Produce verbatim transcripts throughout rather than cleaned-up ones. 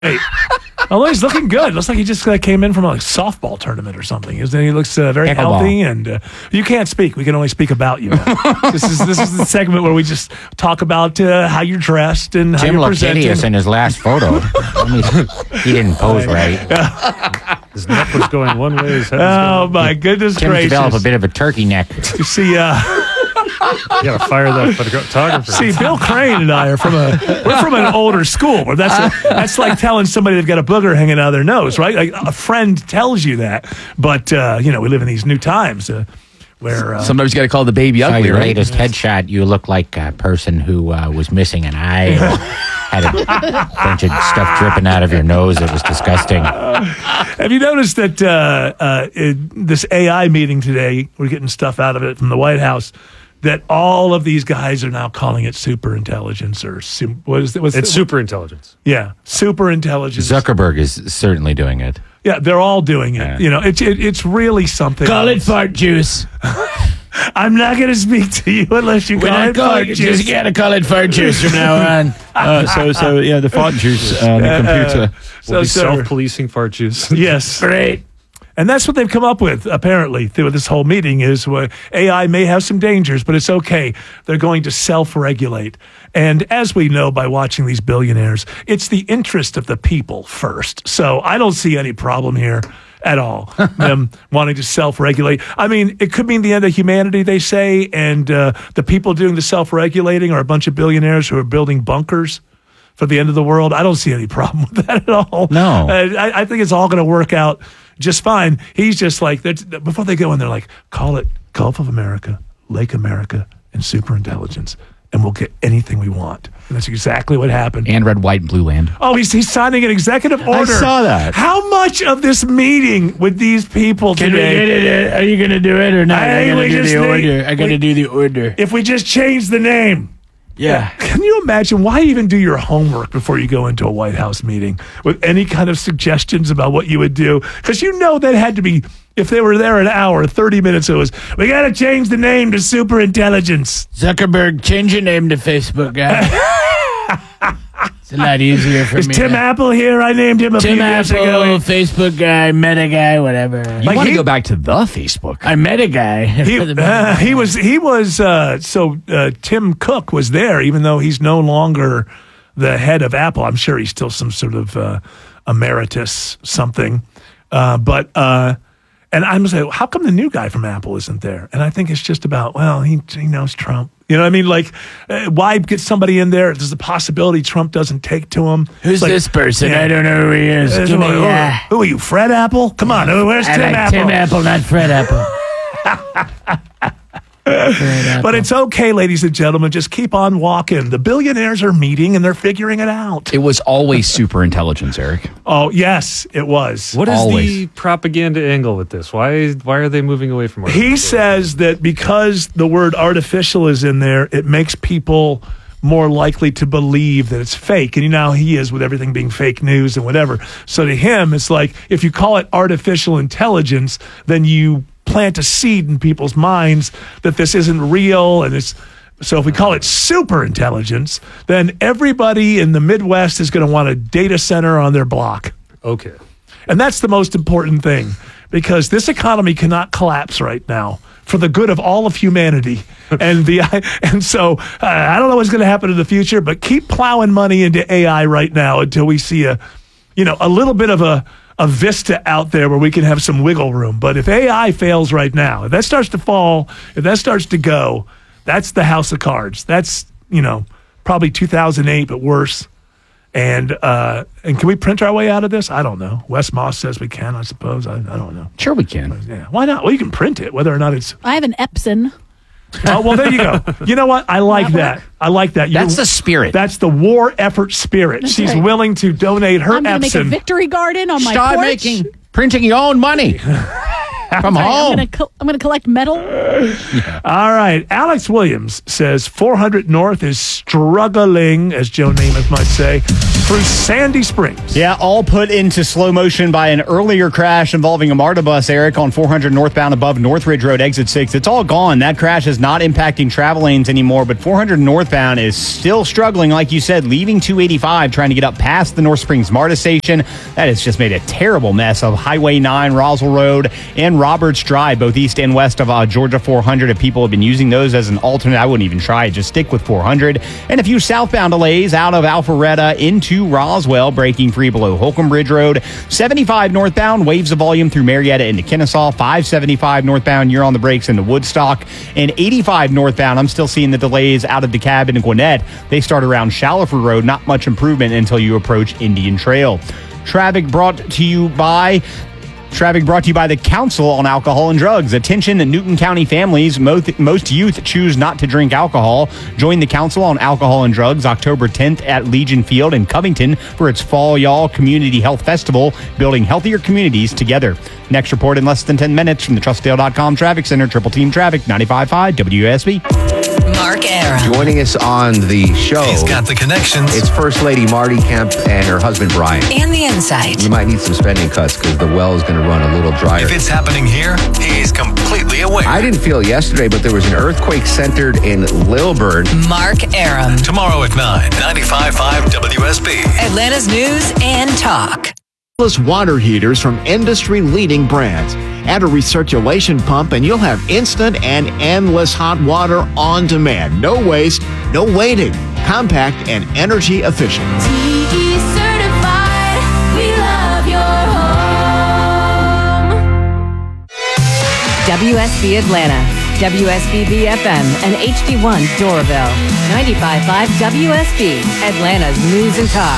Hey. Although he's looking good. Looks like he just uh, came in from a like, softball tournament or something. Isn't he? He looks uh, very Pickleball. healthy. And uh, you can't speak. We can only speak about you. this is this is the segment where we just talk about uh, how you're dressed and how Jim you're looked presenting. hideous in his last photo. I mean, he didn't pose right. His neck was going one way. His head was Oh, going my goodness Tim gracious. developed a bit of a turkey neck. You see, uh, You gotta fire that photographer. see, Bill Crane and I are from a we're from an older school. Where that's a, that's like telling somebody they've got a booger hanging out of their nose, right? Like a friend tells you that, but uh, you know we live in these new times uh, where uh, Sometimes you got to call the baby So ugly, your right? latest headshot, you look like a person who uh, was missing an eye or had a bunch of stuff dripping out of your nose. It was disgusting. Have you noticed that uh, uh, it, this A I meeting today? We're getting stuff out of it from the White House. That all of these guys are now calling it super intelligence or sim- what is it? What's It's it? super intelligence. Yeah, super intelligence. Zuckerberg is certainly doing it. Yeah, they're all doing it. Yeah. You know, it's it, it's really something. Call it else. fart juice. I'm not going to speak to you unless you call it fart juice. got to call it fart juice from now on. Uh, so, so yeah, the fart juice on the computer so, will be sir. self-policing fart juice. Yes, Great. and that's what they've come up with. Apparently, through this whole meeting, is uh, A I may have some dangers, but it's okay. They're going to self-regulate, and as we know by watching these billionaires, it's the interest of the people first. So I don't see any problem here at all. Them wanting to self-regulate. I mean, it could mean the end of humanity, they say, and uh, the people doing the self-regulating are a bunch of billionaires who are building bunkers for the end of the world. I don't see any problem with that at all. No. Uh, I, I think it's all going to work out just fine. He's just like, they're- before they go in, they're like, call it Gulf of America, Lake America, and superintelligence, and we'll get anything we want. And that's exactly what happened. And red, white, and blue land. Oh, he's, he's signing an executive order. saw that. How much of this meeting with these people today? it? Are you going to do it or not? I gotta do the order. I got to do the order. If we just change the name. Yeah. Can you imagine why even do your homework before you go into a White House meeting with any kind of suggestions about what you would do? Because you know that had to be, if they were there an hour, thirty minutes, it was, we got to change the name to superintelligence. Zuckerberg, change your name to Facebook, guy. It's a lot easier for Is me. Tim to- Apple here? I named him a Tim few years Apple, ago. Facebook guy, Meta guy, whatever. You Like want to he- go back to the Facebook. I met a guy. He, uh, he was he was uh, so uh, Tim Cook was there, even though he's no longer the head of Apple. I'm sure he's still some sort of uh, emeritus something. Uh, but uh, and I'm saying, how come the new guy from Apple isn't there? And I think it's just about, well, he he knows Trump. You know what I mean? Like, uh, why get somebody in there? There's a possibility Trump doesn't take to him. Who's It's like, this person? yeah. I don't know who he is. Uh, Give me, who, uh, who are you, Fred Apple? Come on, where's I Tim like Apple? Tim Apple, not Fred Apple. Fred Apple. But it's okay, ladies and gentlemen. Just keep on walking. The billionaires are meeting and they're figuring it out. It was always super intelligence, Eric. Oh, yes, it was. What is Always. the propaganda angle with this? Why why are they moving away from He says that because the word artificial is in there, it makes people more likely to believe that it's fake. And you know how he is with everything being fake news and whatever. So to him, it's like if you call it artificial intelligence, then you plant a seed in people's minds that this isn't real. And it's so if we call it super intelligence, then everybody in the Midwest is going to want a data center on their block. Okay. And that's the most important thing because this economy cannot collapse right now for the good of all of humanity. and the and so uh, I don't know what's going to happen in the future, but keep plowing money into A I right now until we see a, you know, a little bit of a, a vista out there where we can have some wiggle room. But if A I fails right now, if that starts to fall, if that starts to go, that's the house of cards. That's, you know, probably two thousand eight, but worse. And uh, and can we print our way out of this? I don't know. Wes Moss says we can, I suppose. I, I don't know. Sure, we can. Yeah. Why not? Well, you can print it, whether or not it's. I have an Epson. Oh, well, there you go. You know what? I like That that. work? I like that. That's You're- the spirit. That's the war effort spirit. That's She's right. willing to donate her I'm going to make a Epson. victory garden on my Start porch. making, printing your own money from Right, I'm home. going to co- I'm going to collect metal. All right. Alex Williams says four hundred North is struggling, as Joe Namath might say. through Sandy Springs. Yeah, all put into slow motion by an earlier crash involving a MARTA bus, Eric, on four hundred northbound above Northridge Road, exit six. It's all gone. That crash is not impacting travel lanes anymore, but four hundred northbound is still struggling, like you said, leaving two eighty-five, trying to get up past the North Springs MARTA station. That has just made a terrible mess of Highway nine, Roswell Road, and Roberts Drive, both east and west of uh, Georgia four hundred. If people have been using those as an alternate, I wouldn't even try it. Just stick with four hundred. And a few southbound delays out of Alpharetta into Roswell, breaking free below Holcomb Bridge Road. seventy-five northbound, waves of volume through Marietta into Kennesaw. five seventy-five northbound, you're on the brakes into Woodstock. And eighty-five northbound, I'm still seeing the delays out of DeKalb and Gwinnett. They start around Shaliford Road. Not much improvement until you approach Indian Trail. Traffic brought to you by... Traffic brought to you by the Council on Alcohol and Drugs. Attention, Newton County families. Most, most youth choose not to drink alcohol. Join the Council on Alcohol and Drugs October tenth at Legion Field in Covington for its Fall Y'all Community Health Festival, building healthier communities together. Next report in less than ten minutes from the Trustdale dot com Traffic Center. Triple Team Traffic, ninety-five point five W S B. Mark Aram. Joining us on the show, He's got the connections. It's First Lady Marty Kemp and her husband Brian. And the insight. You might need some spending cuts because the well is going to run a little drier. If it's happening here, he's completely aware. I didn't feel it yesterday, but there was an earthquake centered in Lilburn. Mark Aram. Tomorrow at nine, ninety-five point five W S B. Atlanta's News and Talk. Water heaters from industry-leading brands. Add a recirculation pump and you'll have instant and endless hot water on demand. No waste, no waiting. Compact and energy efficient. T E certified, we love your home. W S B Atlanta, W S B B F M, and H D one Doraville. ninety-five point five W S B, Atlanta's News and Talk.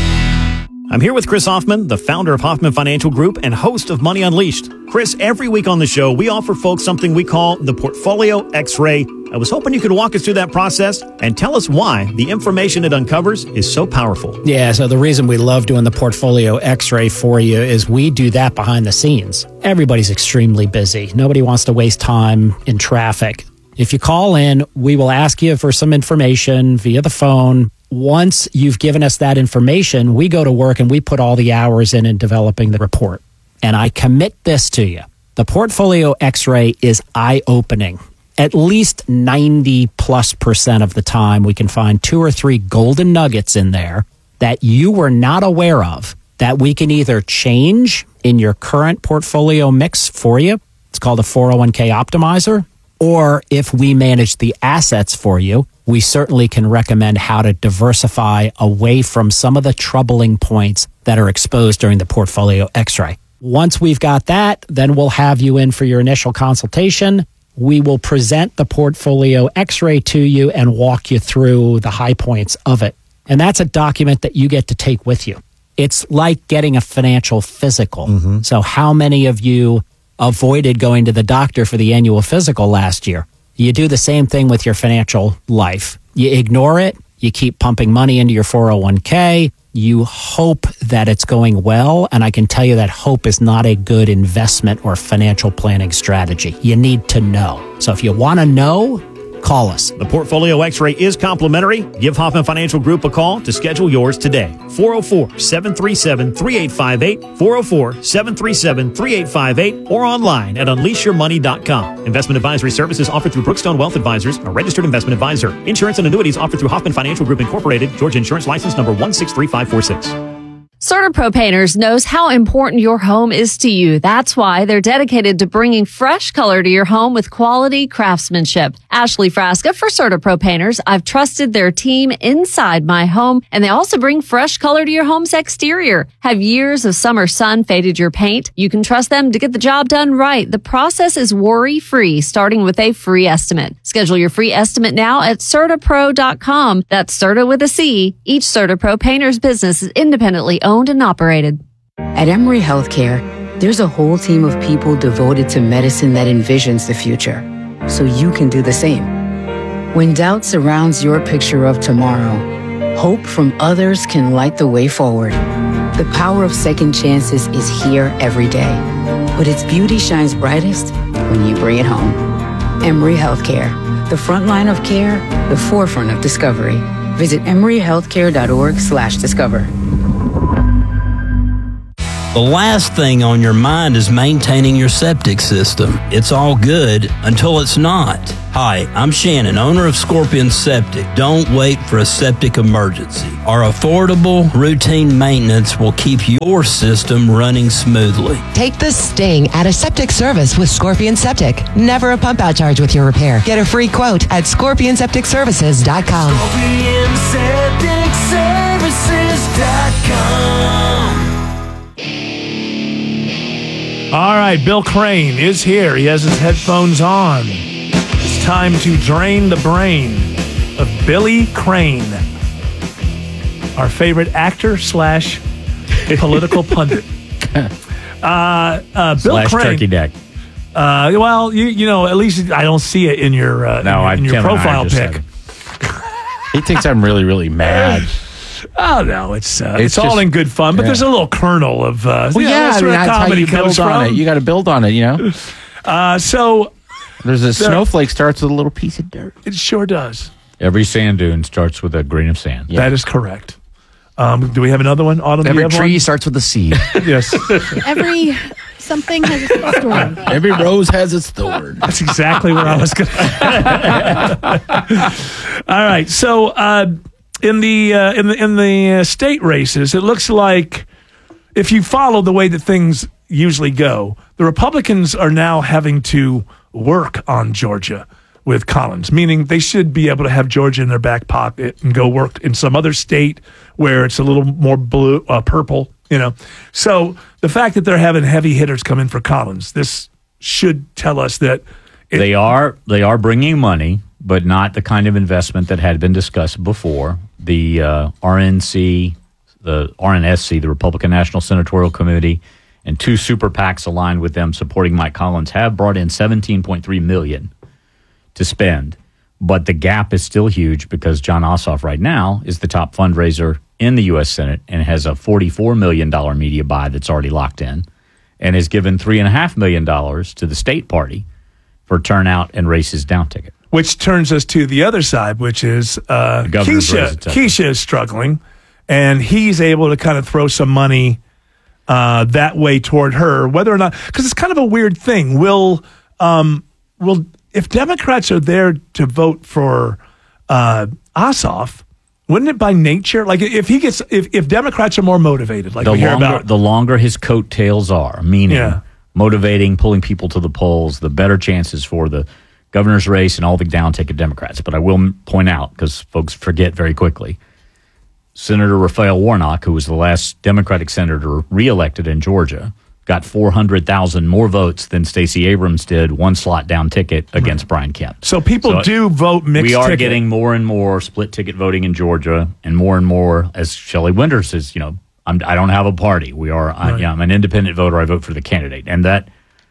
I'm here with Chris Hoffman, the founder of Hoffman Financial Group and host of Money Unleashed. Chris, every week on the show, we offer folks something we call the Portfolio X-Ray. I was hoping you could walk us through that process and tell us why the information it uncovers is so powerful. Yeah, so the reason we love doing the Portfolio X-Ray for you is we do that behind the scenes. Everybody's extremely busy. Nobody wants to waste time in traffic. If you call in, we will ask you for some information via the phone. Once you've given us that information, we go to work and we put all the hours in in developing the report. And I commit this to you. The Portfolio X-Ray is eye-opening. At least ninety plus percent of the time, we can find two or three golden nuggets in there that you were not aware of that we can either change in your current portfolio mix for you. It's called a four oh one k optimizer. Or if we manage the assets for you, we certainly can recommend how to diversify away from some of the troubling points that are exposed during the Portfolio X-Ray. Once we've got that, then we'll have you in for your initial consultation. We will present the Portfolio X-Ray to you and walk you through the high points of it. And that's a document that you get to take with you. It's like getting a financial physical. Mm-hmm. So how many of you avoided going to the doctor for the annual physical last year? You do the same thing with your financial life. You ignore it. You keep pumping money into your four oh one k. You hope that it's going well. And I can tell you that hope is not a good investment or financial planning strategy. You need to know. So if you want to know, call us. The Portfolio X-Ray is complimentary. Give Hoffman Financial Group a call to schedule yours today. four oh four, seven three seven, three eight five eight, four oh four, seven three seven, three eight five eight, or online at unleash your money dot com. Investment advisory services offered through Brookstone Wealth Advisors, a registered investment advisor. Insurance and annuities offered through Hoffman Financial Group Incorporated, Georgia Insurance License number one six three five four six. CertaPro Painters knows how important your home is to you. That's why they're dedicated to bringing fresh color to your home with quality craftsmanship. Ashley Frasca for CertaPro Painters. I've trusted their team inside my home, and they also bring fresh color to your home's exterior. Have years of summer sun faded your paint? You can trust them to get the job done right. The process is worry-free, starting with a free estimate. Schedule your free estimate now at Certa Pro dot com. That's Certa with a C. Each CertaPro Painters business is independently owned and operated. At Emory Healthcare, there's a whole team of people devoted to medicine that envisions the future, so you can do the same. When doubt surrounds your picture of tomorrow, hope from others can light the way forward. The power of second chances is here every day, but its beauty shines brightest when you bring it home. Emory Healthcare, the front line of care, the forefront of discovery. Visit emoryhealthcare.org slash discover. The last thing on your mind is maintaining your septic system. It's all good until it's not. Hi, I'm Shannon, owner of Scorpion Septic. Don't wait for a septic emergency. Our affordable, routine maintenance will keep your system running smoothly. Take the sting out of septic service with Scorpion Septic. Never a pump out charge with your repair. Get a free quote at scorpion septic services dot com. scorpion septic services dot com. All right, Bill Crane is here. He has his headphones on. It's time to drain the brain of Billy Crane, our favorite actor slash political pundit. Uh, uh, Bill Slash Crane. turkey neck. Uh, well, you you know, at least I don't see it in your uh, No, I- in your Tim and I profile just pic. said He thinks I'm really, really mad. Oh no, it's uh, It's it's, all just- in good fun, but yeah. there's a little kernel of uh, Well, you know, yeah, that's I mean, where that's how comedy you comes build on from. it. You got to build on it, you know? Uh, so There's a snowflake starts with a little piece of dirt. it sure does. Every sand dune starts with a grain of sand. That is correct. Um, do we have another one? Autumn, do Every you have tree one? starts with a seed. Yes. Every something has a story. Every rose has its thorn. That's exactly what I was going to. All right. So uh, in the uh, in the in the uh, state races, it looks like if you follow the way that things usually go, the Republicans are now having to work on Georgia with Collins, meaning they should be able to have Georgia in their back pocket and go work in some other state where it's a little more blue, uh, purple, you know. So the fact that they're having heavy hitters come in for Collins, this should tell us that it, They are they are bringing money, but not the kind of investment that had been discussed before. The uh, R N C, the R N S C, the Republican National Senatorial Committee, and two super PACs aligned with them supporting Mike Collins have brought in seventeen point three million dollars to spend. But the gap is still huge because John Ossoff right now is the top fundraiser in the U S Senate and has a forty-four million dollars media buy that's already locked in and has given three point five million dollars to the state party for turnout and races down ticket. which turns us to the other side, which is uh, governor's race, Keisha. et cetera. Keisha is struggling, and he's able to kind of throw some money uh, that way toward her, whether or not, because it's kind of a weird thing. Will um, will if Democrats are there to vote for uh, Ossoff, wouldn't it by nature, like if he gets, if, if Democrats are more motivated, like the we hear longer, about, the longer his coattails are, meaning Yeah. motivating, pulling people to the polls, the better chances for the governor's race and all the down ticket Democrats. But I will m- point out, because folks forget very quickly, Senator Raphael Warnock, who was the last Democratic senator reelected in Georgia, got four hundred thousand more votes than Stacey Abrams did, one slot down ticket against Brian Kemp. so people So do vote mixed we are ticket. getting more and more split ticket voting in Georgia, and more and more, as Shelley Winters says, you know, I'm, I don't have a party. We are, I, Right. you know, I'm an independent voter. I vote for the candidate, and that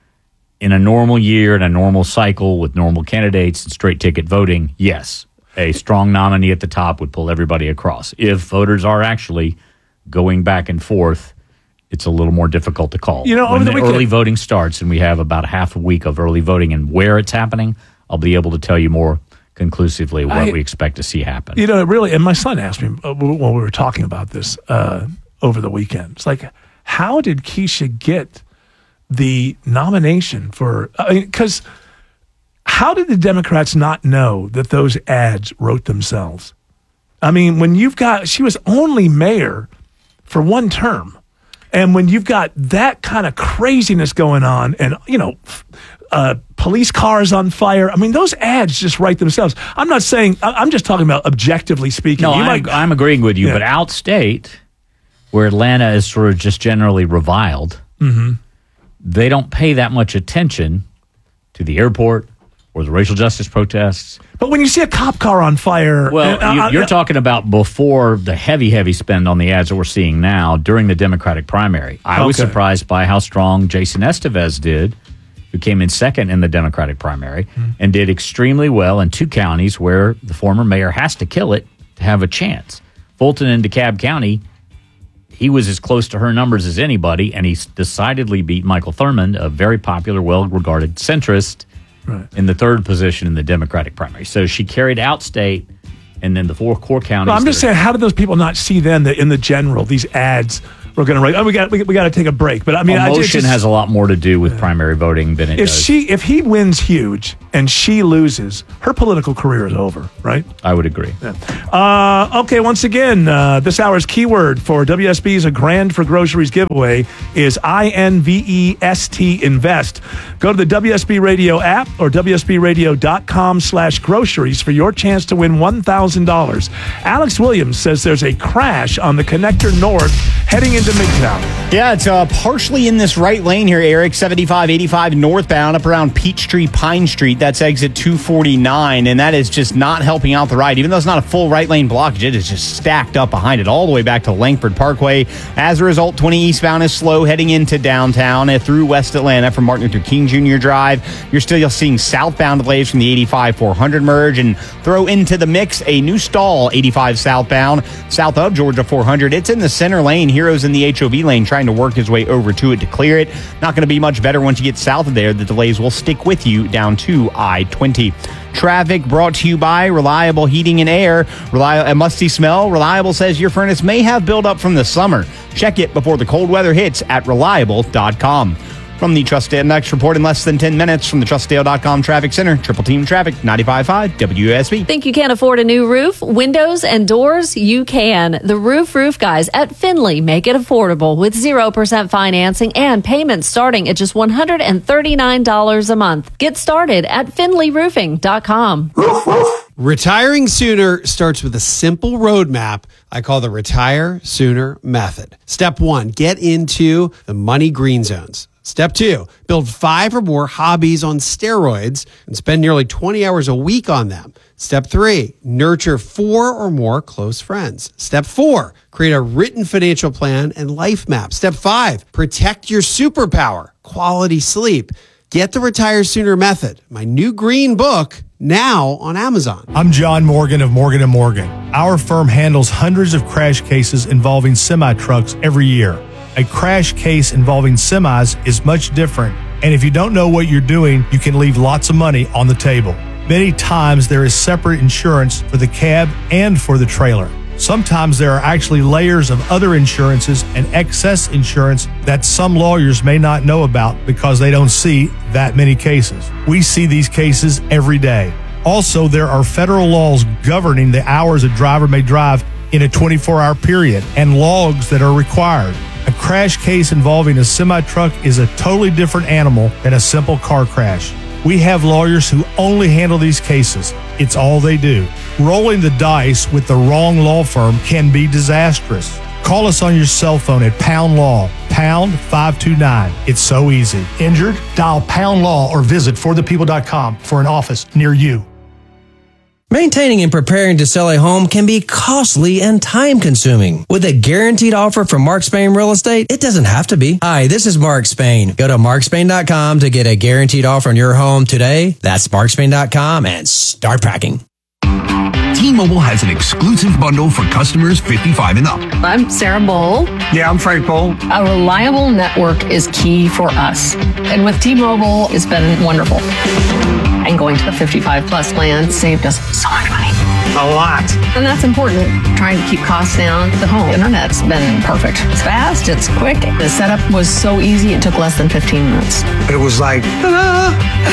in a normal year, in a normal cycle with normal candidates and straight ticket voting, yes, a strong nominee at the top would pull everybody across. If voters are actually going back and forth, it's a little more difficult to call. You know, when over the the weekend- early voting starts and we have about half a week of early voting and where it's happening, I'll be able to tell you more conclusively what I- we expect to see happen. You know, it really, and my son asked me uh, when we were talking about this uh, over the weekend. It's like, how did Keisha get the nomination for? Because how did the Democrats not know that those ads wrote themselves? I mean, when you've got, she was only mayor for one term. And when you've got that kind of craziness going on and, you know, uh, police cars on fire, I mean, those ads just write themselves. I'm not saying, I- I'm just talking about objectively speaking. No, You I'm, might- I'm agreeing with you, Yeah. but outstate, where Atlanta is sort of just generally reviled, Mhm. they don't pay that much attention to the airport or the racial justice protests. But when you see a cop car on fire, Well, uh, you, uh, you're uh, talking about before the heavy, heavy spend on the ads that we're seeing now during the Democratic primary. I was Okay. surprised by how strong Jason Estevez did, who came in second in the Democratic primary Hmm. and did extremely well in two counties where the former mayor has to kill it to have a chance. Fulton and DeKalb County, he was as close to her numbers as anybody, and he s- decidedly beat Michael Thurmond, a very popular, well-regarded centrist, Right. in the third position in the Democratic primary. So she carried outstate and then the four core counties. No, I'm just that are- saying, how did those people not see then that in the general these ads were going to? Oh, we got we, we got to take a break. But I mean, I emotion just, has a lot more to do with primary voting than it if does. she if he wins huge and she loses, her political career is over, right? I would agree. Yeah. Uh, okay, once again, uh, this hour's keyword for W S B's A Grand for Groceries giveaway is I N V E S T invest. Go to the W S B Radio app or W S B radio dot com slash groceries for your chance to win one thousand dollars. Alex Williams says there's a crash on the Connector North heading into Midtown. Yeah, it's uh, partially in this right lane here, Eric. seventy-five eighty-five northbound up around Peachtree Pine Street. That's exit two forty-nine, and that is just not helping out the right. Even though it's not a full right lane blockage, it is just stacked up behind it all the way back to Langford Parkway. As a result, twenty eastbound is slow heading into downtown and through West Atlanta from Martin Luther King Junior Drive. You're still seeing southbound delays from the eighty-five four hundred merge, and throw into the mix a new stall eighty-five southbound south of Georgia four hundred. It's in the center lane. Heroes in the H O V lane trying to work his way over to it to clear it. Not going to be much better once you get south of there. The delays will stick with you down to I twenty. Traffic brought to you by Reliable Heating and Air. Reliable, a musty smell. Reliable says your furnace may have buildup from the summer. Check it before the cold weather hits at reliable dot com. From the Trussdale Next report in less than ten minutes from the Trussdale dot com Traffic Center. Triple Team Traffic, ninety-five point five W S B. Think you can't afford a new roof, windows, and doors? You can. The Roof Roof Guys at Finley make it affordable with zero percent financing and payments starting at just one hundred thirty-nine dollars a month. Get started at finley roofing dot com. Retiring sooner starts with a simple roadmap I call the Retire Sooner Method. Step one, get into the money green zones. Step two, build five or more hobbies on steroids and spend nearly twenty hours a week on them. Step three, nurture four or more close friends. Step four, create a written financial plan and life map. Step five, protect your superpower, quality sleep. Get the Retire Sooner Method, my new green book, now on Amazon. I'm John Morgan of Morgan and Morgan. Our firm handles hundreds of crash cases involving semi-trucks every year. A crash case involving semis is much different, and if you don't know what you're doing, you can leave lots of money on the table. Many times there is separate insurance for the cab and for the trailer. Sometimes there are actually layers of other insurances and excess insurance that some lawyers may not know about because they don't see that many cases. We see these cases every day. Also, there are federal laws governing the hours a driver may drive in a twenty-four hour period and logs that are required. A crash case involving a semi-truck is a totally different animal than a simple car crash. We have lawyers who only handle these cases. It's all they do. Rolling the dice with the wrong law firm can be disastrous. Call us on your cell phone at Pound Law, pound five two nine. It's so easy. Injured? Dial Pound Law or visit for the people dot com for an office near you. Maintaining and preparing to sell a home can be costly and time-consuming. With a guaranteed offer from Mark Spain Real Estate, it doesn't have to be. Hi, this is Mark Spain. Go to mark spain dot com to get a guaranteed offer on your home today. That's mark spain dot com and start packing. T-Mobile has an exclusive bundle for customers fifty-five and up. I'm Sarah Bowl. Yeah, I'm Frank Bowl. A reliable network is key for us. And with T-Mobile, it's been wonderful. And going to the fifty-five plus plan saved us so much money. A lot. And that's important. Trying to keep costs down. The home internet's been perfect. It's fast, it's quick. The setup was so easy, it took less than fifteen minutes. It was like, ta-da!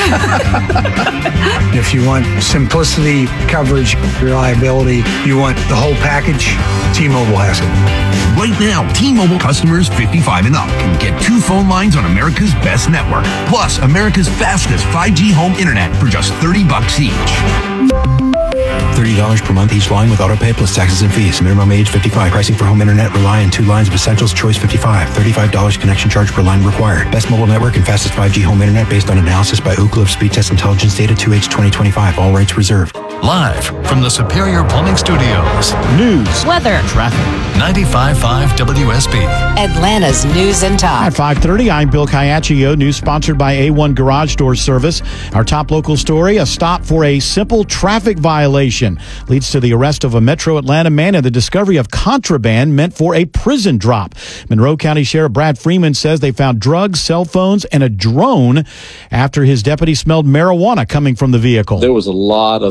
If you want simplicity, coverage, reliability, you want the whole package, T-Mobile has it. Right now, T-Mobile customers fifty-five and up can get two phone lines on America's best network, plus America's fastest five G home internet for just thirty bucks each. thirty dollars per month each line with autopay plus taxes and fees. Minimum age fifty-five. Pricing for home internet rely on two lines of essentials. Choice fifty-five. thirty-five dollars connection charge per line required. Best mobile network and fastest five G home internet based on analysis by Ookla of Speed Test Intelligence data two H twenty twenty-five. All rights reserved. Live from the Superior Plumbing Studios. News. Weather. Traffic. ninety-five point five W S B. Atlanta's News and Talk. At five thirty, I'm Bill Caiaccio. News sponsored by A one Garage Door Service. Our top local story, a stop for a simple traffic violation leads to the arrest of a Metro Atlanta man and the discovery of contraband meant for a prison drop. Monroe County Sheriff Brad Freeman says they found drugs, cell phones, and a drone after his deputy smelled marijuana coming from the vehicle. There was a lot of, of items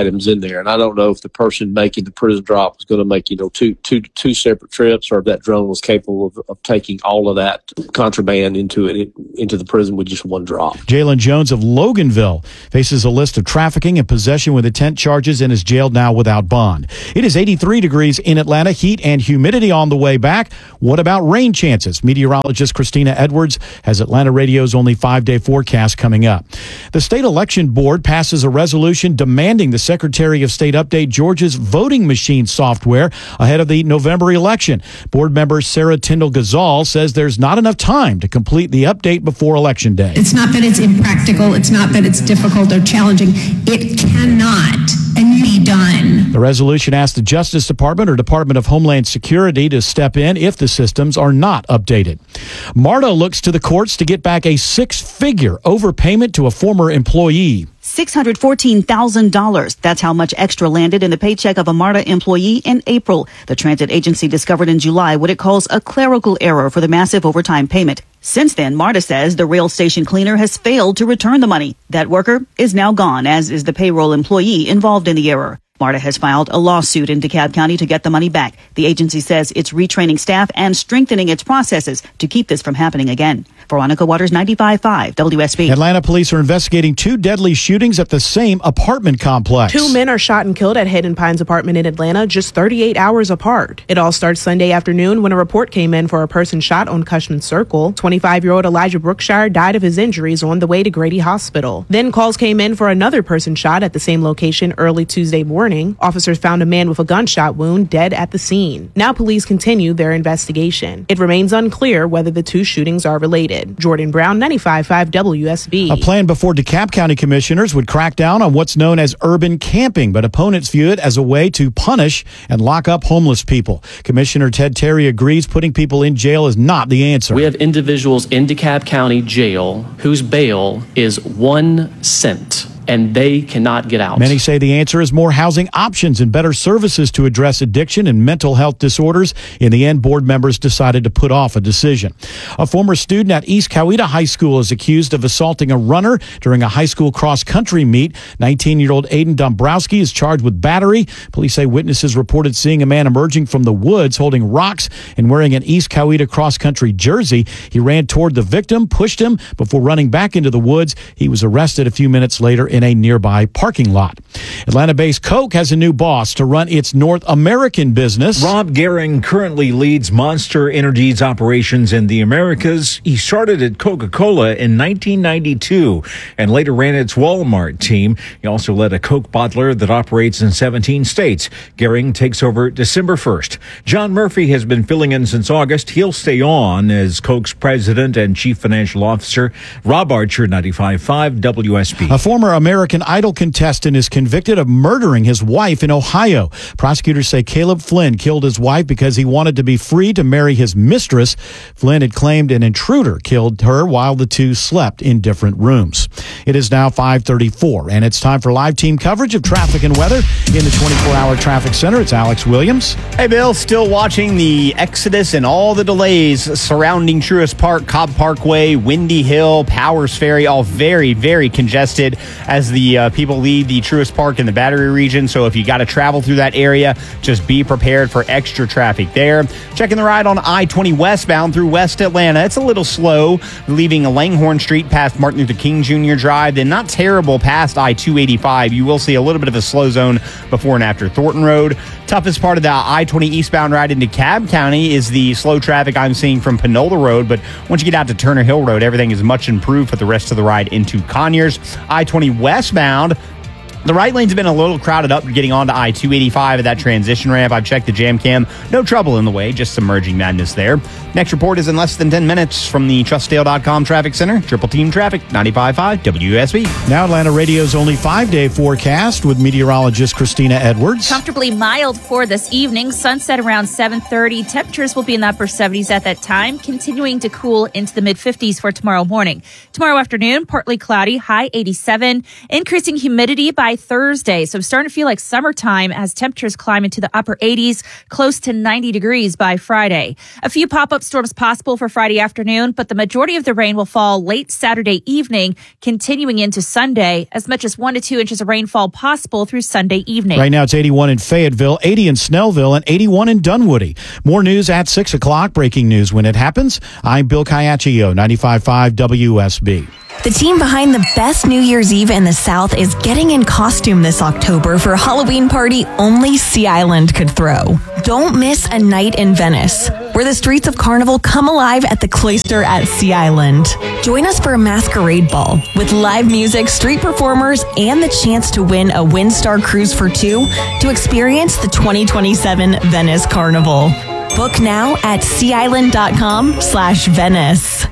items in there. And I don't know if the person making the prison drop was going to make, you know, two, two, two separate trips, or if that drone was capable of, of taking all of that contraband into it, into the prison with just one drop. Jalen Jones of Loganville faces a list of trafficking and possession with intent charges and is jailed now without bond. It is eighty-three degrees in Atlanta, heat and humidity on the way back. What about rain chances? Meteorologist Christina Edwards has Atlanta Radio's only five-day forecast coming up. The state election board passes a resolution demanding the Secretary of State update Georgia's voting machine software ahead of the November election. Board member Sarah Tyndall Gazal says there's not enough time to complete the update before Election Day. It's not that it's impractical. It's not that it's difficult or challenging. It cannot and be done. The resolution asked the Justice Department or Department of Homeland Security to step in if the systems are not updated. MARTA looks to the courts to get back a six-figure overpayment to a former employee. six hundred fourteen thousand dollars. That's how much extra landed in the paycheck of a MARTA employee in April. The transit agency discovered in July what it calls a clerical error for the massive overtime payment. Since then, MARTA says the rail station cleaner has failed to return the money. That worker is now gone, as is the payroll employee involved in the error. MARTA has filed a lawsuit in DeKalb County to get the money back. The agency says it's retraining staff and strengthening its processes to keep this from happening again. Veronica Waters, ninety-five point five W S B. Atlanta police are investigating two deadly shootings at the same apartment complex. Two men are shot and killed at Hayden Pines apartment in Atlanta just thirty-eight hours apart. It all starts Sunday afternoon when a report came in for a person shot on Cushman Circle. twenty-five-year-old Elijah Brookshire died of his injuries on the way to Grady Hospital. Then calls came in for another person shot at the same location early Tuesday morning. Officers found a man with a gunshot wound dead at the scene. Now police continue their investigation. It remains unclear whether the two shootings are related. Jordan Brown, ninety-five point five W S B. A plan before DeKalb County commissioners would crack down on what's known as urban camping, but opponents view it as a way to punish and lock up homeless people. Commissioner Ted Terry agrees putting people in jail is not the answer. We have individuals in DeKalb County jail whose bail is one cent. And they cannot get out. Many say the answer is more housing options and better services to address addiction and mental health disorders. In the end, board members decided to put off a decision. A former student at East Coweta High School is accused of assaulting a runner during a high school cross-country meet. nineteen-year-old Aiden Dombrowski is charged with battery. Police say witnesses reported seeing a man emerging from the woods holding rocks and wearing an East Coweta cross-country jersey. He ran toward the victim, pushed him before running back into the woods. He was arrested a few minutes later in a nearby parking lot. Atlanta-based Coke has a new boss to run its North American business. Rob Gehring currently leads Monster Energy's operations in the Americas. He started at Coca-Cola in nineteen ninety-two and later ran its Walmart team. He also led a Coke bottler that operates in seventeen states. Gehring takes over December first. John Murphy has been filling in since August. He'll stay on as Coke's president and chief financial officer. Rob Archer, ninety-five point five W S B. A former American Idol contestant is convicted of murdering his wife in Ohio. Prosecutors say Caleb Flynn killed his wife because he wanted to be free to marry his mistress. Flynn had claimed an intruder killed her while the two slept in different rooms. It is now five thirty-four, and it's time for live team coverage of traffic and weather in the twenty-four hour traffic center. It's Alex Williams. Hey, Bill, still watching the exodus and all the delays surrounding Truist Park, Cobb Parkway, Windy Hill, Powers Ferry, all very, very congested as the uh, people leave the Truist Park in the Battery region. So if you got to travel through that area, just be prepared for extra traffic there. Checking the ride on I twenty westbound through West Atlanta. It's a little slow, leaving Langhorne Street past Martin Luther King Junior Drive, then not terrible past I two eighty-five. You will see a little bit of a slow zone before and after Thornton Road. Toughest part of the I twenty eastbound ride into DeKalb County is the slow traffic I'm seeing from Panola Road, but once you get out to Turner Hill Road, everything is much improved for the rest of the ride into Conyers. I twenty westbound, the right lane's been a little crowded up getting onto I two eighty-five at that transition ramp. I've checked the jam cam. No trouble in the way, just some merging madness there. Next report is in less than ten minutes from the Trustdale dot com Traffic Center. Triple Team Traffic, ninety-five point five W S B. Now Atlanta Radio's only five-day forecast with meteorologist Christina Edwards. Comfortably mild for this evening. Sunset around seven thirty. Temperatures will be in the upper seventies at that time, continuing to cool into the mid-fifties for tomorrow morning. Tomorrow afternoon, partly cloudy, high eighty-seven. Increasing humidity by by Thursday. So starting to feel like summertime as temperatures climb into the upper eighties, close to ninety degrees by Friday. A few pop-up storms possible for Friday afternoon, but the majority of the rain will fall late Saturday evening, continuing into Sunday. As much as one to two inches of rainfall possible through Sunday evening. Right now it's eighty-one in Fayetteville, eighty in Snellville, and eighty-one in Dunwoody. More news at six o'clock. Breaking news when it happens. I'm Bill Caiaccio, ninety-five point five W S B. The team behind the best New Year's Eve in the South is getting in costume this October for a Halloween party only Sea Island could throw. Don't miss a night in Venice, where the streets of Carnival come alive at the Cloister at Sea Island. Join us for a masquerade ball with live music, street performers, and the chance to win a Windstar cruise for two to experience the twenty twenty-seven Venice Carnival. Book now at sea island dot com slash Venice.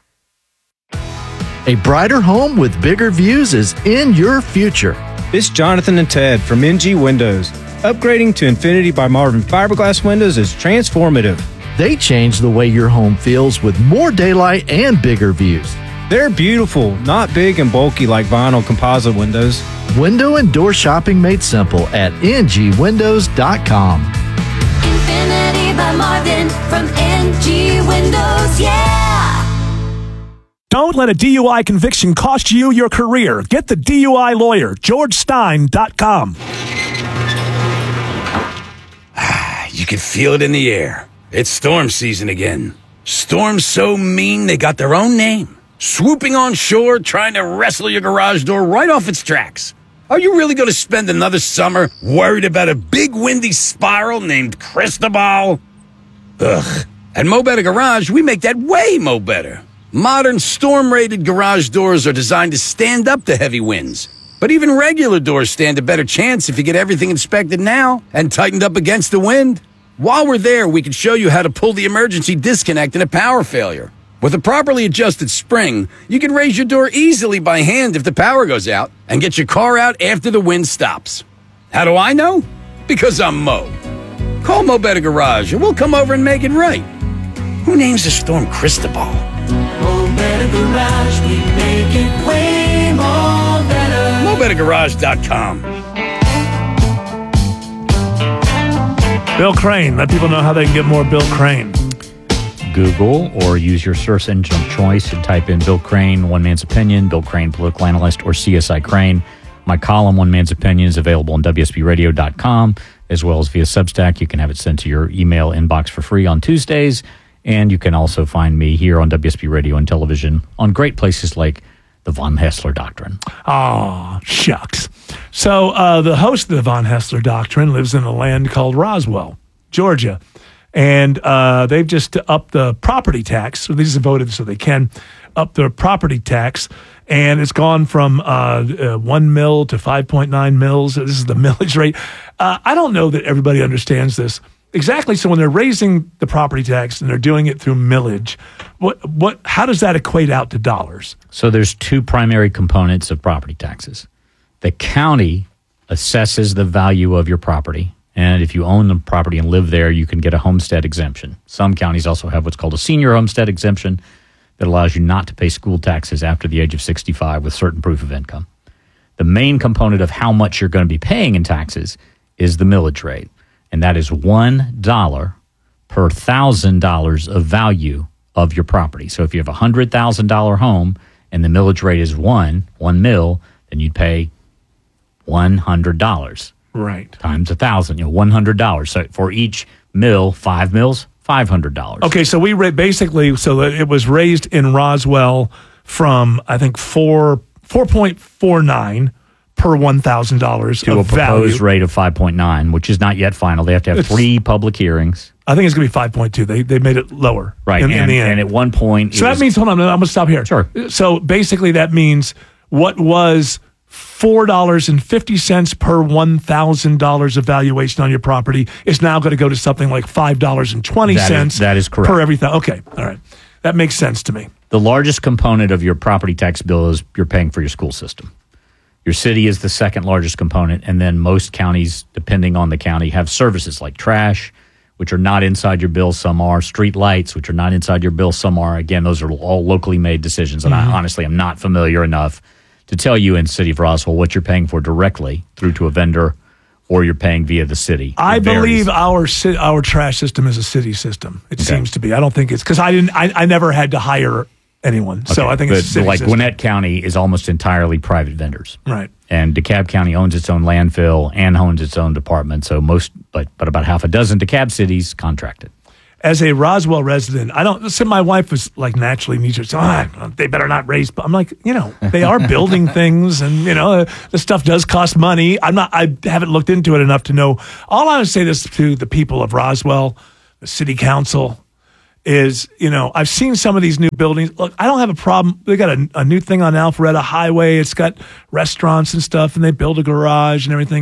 A brighter home with bigger views is in your future. It's Jonathan and Ted from N G Windows. Upgrading to Infinity by Marvin fiberglass windows is transformative. They change the way your home feels with more daylight and bigger views. They're beautiful, not big and bulky like vinyl composite windows. Window and door shopping made simple at N G windows dot com. Infinity by Marvin from N G Windows, yeah! Don't let a D U I conviction cost you your career. Get the D U I lawyer, george stein dot com. You can feel it in the air. It's storm season again. Storms so mean they got their own name. Swooping on shore, trying to wrestle your garage door right off its tracks. Are you really going to spend another summer worried about a big windy spiral named Cristobal? Ugh. At Mo Better Garage, we make that way mo better. Modern storm-rated garage doors are designed to stand up to heavy winds. But even regular doors stand a better chance if you get everything inspected now and tightened up against the wind. While we're there, we can show you how to pull the emergency disconnect in a power failure. With a properly adjusted spring, you can raise your door easily by hand if the power goes out and get your car out after the wind stops. How do I know? Because I'm Mo. Call Mo Better Garage and we'll come over and make it right. Who names the storm Cristobal? Mo Better Garage, we make it way more better. mo better garage dot com. Bill Crane. Let people know how they can get more Bill Crane. Google or use your search engine of choice and type in Bill Crane, One Man's Opinion, Bill Crane, Political Analyst, or C S I Crane. My column, One Man's Opinion, is available on W S B radio dot com as well as via Substack. You can have it sent to your email inbox for free on Tuesdays. And you can also find me here on W S B Radio and Television on great places like the Von Haessler Doctrine. Oh, shucks. So uh, the host of the Von Haessler Doctrine lives in a land called Roswell, Georgia. And uh, they've just upped the property tax. So these are voted so they can up the property tax. And it's gone from uh, uh, one mil to five point nine mils. This is the millage rate. Uh, I don't know that everybody understands this. Exactly. So when they're raising the property tax and they're doing it through millage, what what how does that equate out to dollars? So there's two primary components of property taxes. The county assesses the value of your property, and if you own the property and live there, you can get a homestead exemption. Some counties also have what's called a senior homestead exemption that allows you not to pay school taxes after the age of sixty-five with certain proof of income. The main component of how much you're going to be paying in taxes is the millage rate. And that is one dollar per one thousand dollars of value of your property. So if you have a one hundred thousand dollars home and the millage rate is one, one mil, then you'd pay one hundred dollars. Right. Times one thousand, you know, one hundred dollars. So for each mil, five mils, five hundred dollars. Okay, so we ra- basically, so it was raised in Roswell from, I think, four, four point four nine per one thousand dollars to of a proposed value. rate of five point nine, which is not yet final. They have to have It's- three public hearings. I think it's going to be five point two. They they made it lower. Right, In, in and, the end. and at one point... So it that was- means, hold on, I'm going to stop here. Sure. So basically that means what was four dollars and fifty cents per one thousand dollars of valuation on your property is now going to go to something like five dollars and twenty cents That is- that is correct. per everything. Okay, all right. That makes sense to me. The largest component of your property tax bill is you're paying for your school system. Your city is the second largest component, and then most counties, depending on the county, have services like trash, which are not inside your bill. Some are. Street lights, which are not inside your bill. Some are. Again, those are all locally made decisions, and Mhm. I honestly am not familiar enough to tell you in the city of Roswell what you're paying for directly through to a vendor or you're paying via the city. I It varies. believe our ci- our trash system is a city system. It Okay. seems to be. I don't think it's because I didn't. I, I never had to hire anyone, so Okay, I think but it's a city like system. Gwinnett County is almost entirely private vendors. Right. And DeKalb County owns its own landfill and owns its own department. So most, but but about half a dozen DeKalb cities contracted. As a Roswell resident, I don't. So my wife was like naturally knee jerk. Ah, they better not raise. I'm like, you know, they are building things, and you know, the stuff does cost money. I'm not. I haven't looked into it enough to know. All I would say this to the people of Roswell, the city council, is you know, I've seen some of these new buildings. Look, I don't have a problem. They got a, a new thing on Alpharetta Highway. It's got restaurants and stuff, and they build a garage and everything.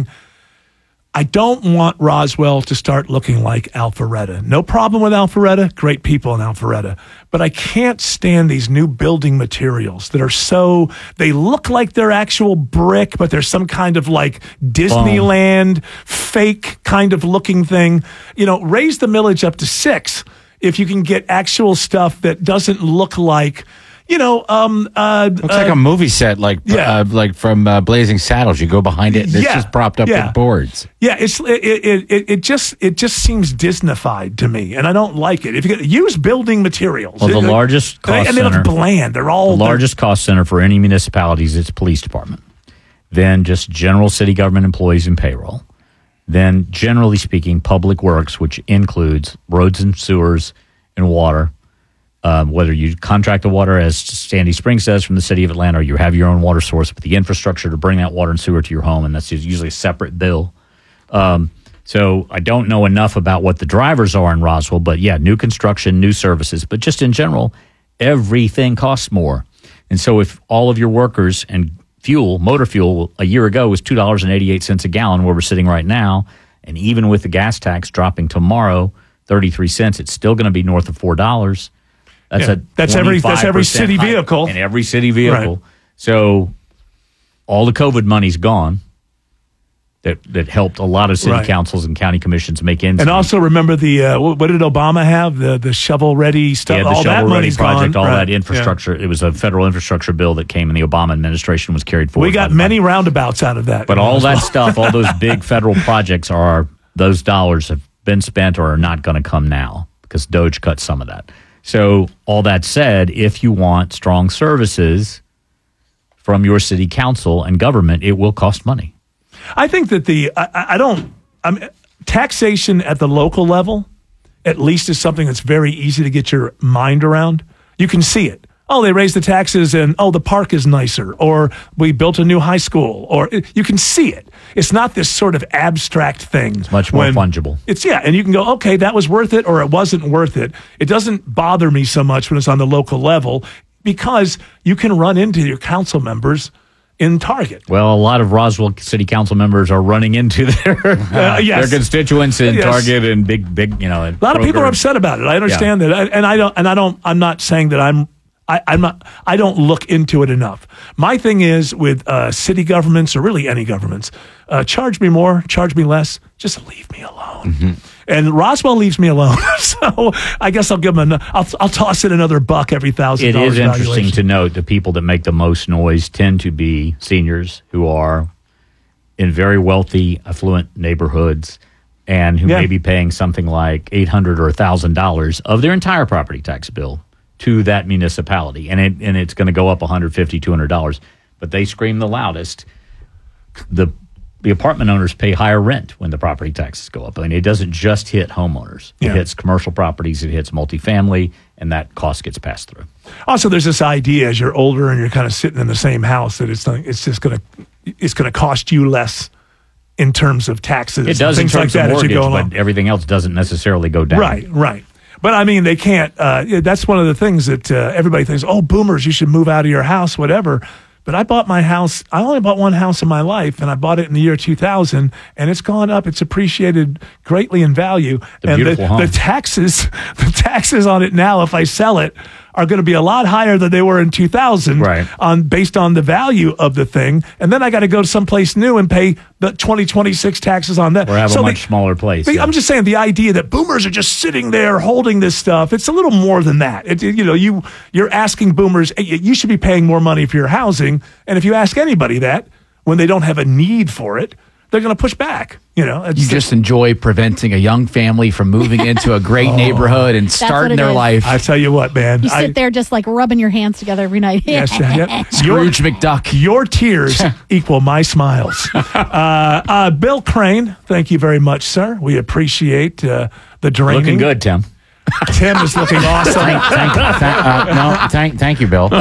I don't want Roswell to start looking like Alpharetta. No problem with Alpharetta. Great people in Alpharetta. But I can't stand these new building materials that are so, they look like they're actual brick, but they're some kind of like Disneyland fake kind of looking thing. You know, raise the millage up to six if you can get actual stuff that doesn't look like, you know, um, uh, Looks uh, like a movie set, like yeah. uh, like from uh, Blazing Saddles. You go behind it, and it's Yeah, just propped up yeah. with boards. Yeah, it's it, it it it just it just seems Disneyfied to me, and I don't like it. If you get, use building materials, Well, the It- largest they- cost and they center, look bland. They're all the largest cost center for any municipality is its police department. Then just general city government employees and payroll. Then, generally speaking, public works, which includes roads and sewers and water. Um, whether you contract the water, as Sandy Springs says, from the city of Atlanta, or you have your own water source with the infrastructure to bring that water and sewer to your home, and that's usually a separate bill. Um, so I don't know enough about what the drivers are in Roswell, but yeah, new construction, new services, but just in general, everything costs more. And so if all of your workers and fuel, motor fuel, a year ago was two dollars and eighty-eight cents a gallon where we're sitting right now, and even with the gas tax dropping tomorrow, thirty-three cents, it's still going to be north of four dollars. That's Yeah, a that's every- that's every twenty-five percent city hike vehicle. in every city vehicle. Right. So all the COVID money's gone. That that helped a lot of city Right. councils and county commissions make ends. And meet. also remember the uh, what what did Obama have the the shovel ready stuff? Yeah, the all that shovel ready money's project, gone. all Right. that infrastructure. It was a federal infrastructure bill that came in the Obama administration, was carried Yeah. forward. We got by the many roundabouts out of that. But you know, all as that well. stuff, all those big federal projects are, those dollars have been spent or are not going to come now because Doge cut some of that. So all that said, if you want strong services from your city council and government, it will cost money. I think that the I, I I don't I'm, taxation at the local level at least is something that's very easy to get your mind around. You can see it. Oh, they raised the taxes and oh, the park is nicer, or we built a new high school, or you can see it. It's not this sort of abstract thing. It's much more fungible. It's yeah, and you can go, okay, that was worth it or it wasn't worth it. It doesn't bother me so much when it's on the local level because you can run into your council members in Target. Well, a lot of Roswell City Council members are running into their Uh, yes. their constituents in Yes. Target and big, big, you know. A lot of people are upset about it. I understand that, and I don't. And I don't. I'm not saying that I'm. I, I'm not. I don't look into it enough. My thing is with uh, city governments or really any governments. Uh, charge me more, charge me less. Just leave me alone. Mm-hmm. And Roswell leaves me alone, so I guess I'll give them. An, I'll, I'll toss in another buck every thousand. It dollars is interesting valuation. to note the people that make the most noise tend to be seniors who are in very wealthy, affluent neighborhoods and who Yeah. may be paying something like eight hundred dollars or one thousand dollars of their entire property tax bill to that municipality. And, it, and it's going to go up one hundred fifty dollars, two hundred dollars. But they scream the loudest. The The apartment owners pay higher rent when the property taxes go up. I mean, it doesn't just hit homeowners. Yeah. It hits commercial properties, it hits multifamily, and that cost gets passed through. Also, there's this idea as you're older and you're kind of sitting in the same house that it's not, it's just going to it's going to cost you less in terms of taxes. It does and things in like terms that of as you mortgage, go along. but everything else doesn't necessarily go down. Right, right. But I mean, they can't. Uh, yeah, that's one of the things that uh, everybody thinks. Oh, boomers, you should move out of your house, whatever. But I bought my house. I only bought one house in my life, and I bought it in the year two thousand, and it's gone up. It's appreciated greatly in value. The and beautiful the, home. the taxes, the taxes on it now, if I sell it, are going to be a lot higher than they were in two thousand right. on based on the value of the thing. And then I got to go to someplace new and pay the twenty twenty-six taxes on that. Or have so a much the, smaller place. the, yeah. I'm just saying the idea that boomers are just sitting there holding this stuff, it's a little more than that. It, you know, you, you're asking boomers, hey, you should be paying more money for your housing. And if you ask anybody that, when they don't have a need for it, they're going to push back. You know, it's you just enjoy preventing a young family from moving into a great Oh. neighborhood and what starting it their is. live. I tell you what, man. You sit I, there just like rubbing your hands together every night. Yes, yeah. Scrooge McDuck. Your tears equal my smiles. Uh, uh, Bill Crane, thank you very much, sir. We appreciate uh, the draining. Looking good, Tim. Tim is looking awesome. thank, thank, thank, uh, no, thank, thank you, Bill.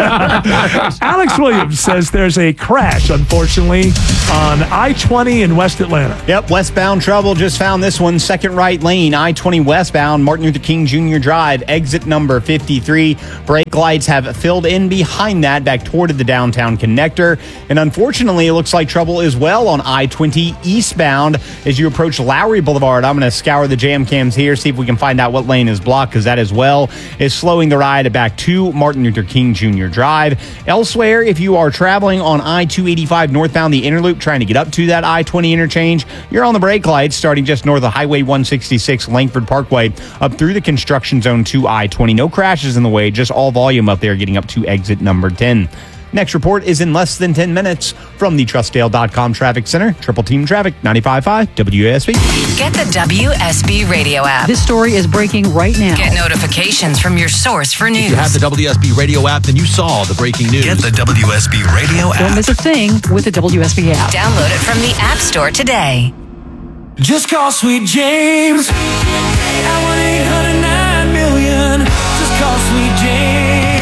Alex Williams says there's a crash, unfortunately, on I twenty in West Atlanta. Yep, westbound trouble. Just found this one. Second right lane, I twenty westbound, Martin Luther King Junior Drive, exit number fifty-three. Brake lights have filled in behind that, back toward the downtown connector. And unfortunately, it looks like trouble as well on I twenty eastbound as you approach Lowry Boulevard. I'm going to scour the jam cams here, see if we can find out what lane is blocked, because that as well is slowing the ride back to Martin Luther King Junior Drive. Elsewhere, if you are traveling on I two eighty-five northbound the Interloop, trying to get up to that I twenty interchange, you're on the brake lights starting just north of Highway one sixty-six Langford Parkway up through the construction zone to I twenty. No crashes in the way, just all volume up there getting up to exit number ten. Next report is in less than ten minutes from the Trustdale dot com Traffic Center. Triple Team Traffic, ninety-five point five W S B. Get the W S B Radio app. This story is breaking right now. Get notifications from your source for news. If you have the W S B Radio app, then you saw the breaking news. Get the W S B Radio app. Don't miss a thing with the W S B app. Download it from the App Store today. Just call Sweet James at one eight hundred nine million. Just call Sweet James,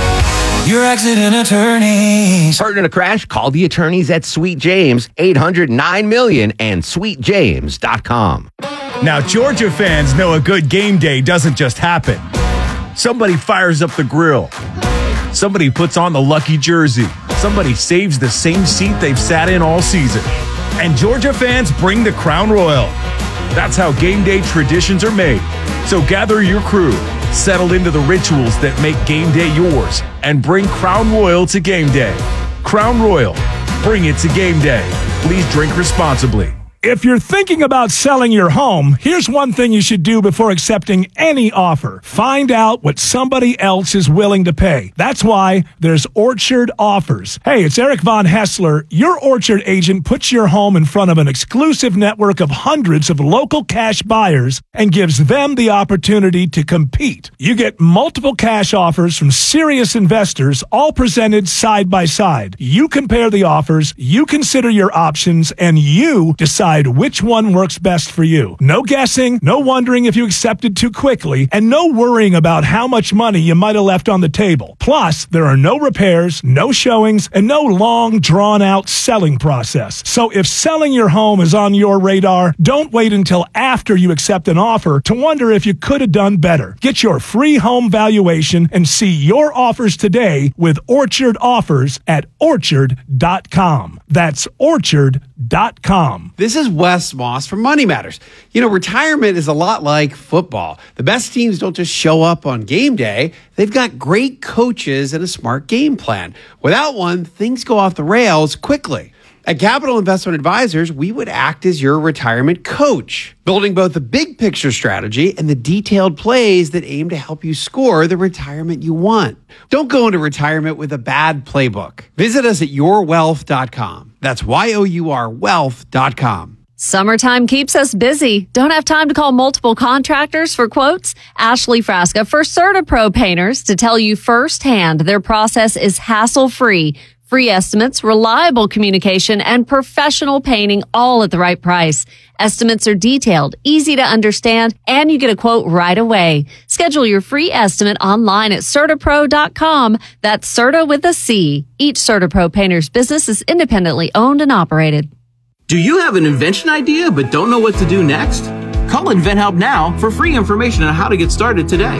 your accident attorneys. Hurt in a crash? Call the attorneys at Sweet James, eight hundred nine million and sweet james dot com. Now, Georgia fans know a good game day doesn't just happen. Somebody fires up the grill. Somebody puts on the lucky jersey. Somebody saves the same seat they've sat in all season. And Georgia fans bring the Crown Royal. That's how game day traditions are made. So gather your crew, settle into the rituals that make game day yours, and bring Crown Royal to game day. Crown Royal, bring it to game day. Please drink responsibly. If you're thinking about selling your home, here's one thing you should do before accepting any offer. Find out what somebody else is willing to pay. That's why there's Orchard Offers. Hey, it's Eric Von Hessler. Your Orchard agent puts your home in front of an exclusive network of hundreds of local cash buyers and gives them the opportunity to compete. You get multiple cash offers from serious investors, all presented side by side. You compare the offers, you consider your options, and you decide which one works best for you. No guessing, no wondering if you accepted too quickly, and no worrying about how much money you might have left on the table. Plus, there are no repairs, no showings, and no long, drawn-out selling process. So if selling your home is on your radar, don't wait until after you accept an offer to wonder if you could have done better. Get your free home valuation and see your offers today with Orchard Offers at orchard dot com. That's orchard dot com. This is Wes Moss from Money Matters. You know, retirement is a lot like football. The best teams don't just show up on game day. They've got great coaches and a smart game plan. Without one, things go off the rails quickly. At Capital Investment Advisors, we would act as your retirement coach, building both the big picture strategy and the detailed plays that aim to help you score the retirement you want. Don't go into retirement with a bad playbook. Visit us at your wealth dot com. That's Y O U R wealth dot com. Summertime keeps us busy. Don't have time to call multiple contractors for quotes? Ashley Frasca for CertaPro Painters to tell you firsthand their process is hassle-free. Free estimates, reliable communication, and professional painting all at the right price. Estimates are detailed, easy to understand, and you get a quote right away. Schedule your free estimate online at Certa Pro dot com. That's Certa with a C. Each CertaPro Painters business is independently owned and operated. Do you have an invention idea but don't know what to do next? Call InventHelp now for free information on how to get started today.